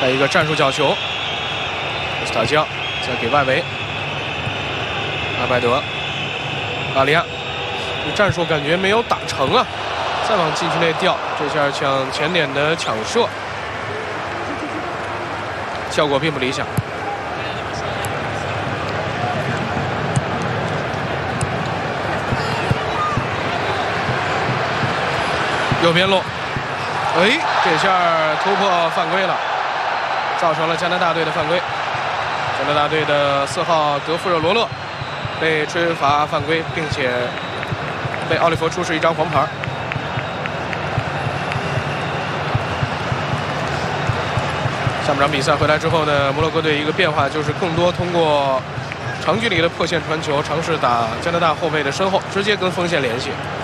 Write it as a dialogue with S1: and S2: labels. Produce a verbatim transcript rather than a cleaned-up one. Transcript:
S1: 再一个战术角球，斯塔江再给外围，阿拜德，阿里亚，这战术感觉没有打成啊，再往禁区内调，这下抢前点的抢射，效果并不理想。右边路，哎，这下突破犯规了，造成了加拿大队的犯规。加拿大队的四号德富热罗勒被吹罚犯规，并且被奥利弗出示一张黄牌。下半场比赛回来之后呢，摩洛哥队一个变化就是更多通过长距离的破线传球，尝试打加拿大后卫的身后，直接跟锋线联系。